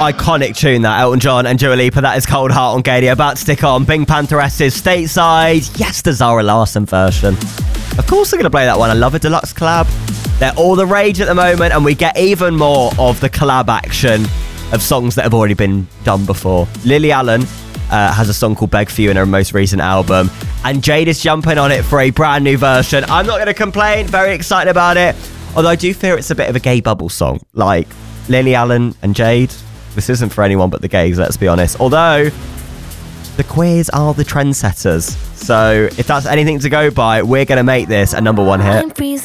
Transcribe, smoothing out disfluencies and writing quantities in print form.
iconic tune, that Elton John and Dua Lipa. That is Cold Heart on Gadio. About to stick on Pink Panther S's Stateside. Yes, the Zara Larsson version. Of course we're going to play that one. I love a deluxe collab. They're all the rage at the moment, and we get even more of the collab action of songs that have already been done before. Lily Allen has a song called Beg For You in her most recent album, and Jade is jumping on it for a brand new version. I'm not going to complain. Very excited about it. Although I do fear it's a bit of a gay bubble song. Like, Lily Allen and Jade, this isn't for anyone but the gays, let's be honest. Although, the queers are the trendsetters. So, if that's anything to go by, we're going to make this a #1 hit.